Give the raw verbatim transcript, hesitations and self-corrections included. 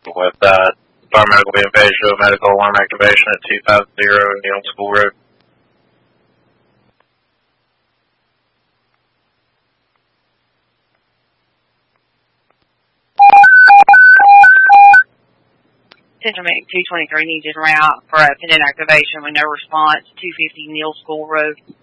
with uh, Fire Medical being paid, show medical alarm activation at two five zero Neal School Road. Central Medic two twenty-three needs en route for a pendant activation with no response, two fifty Neal School Road.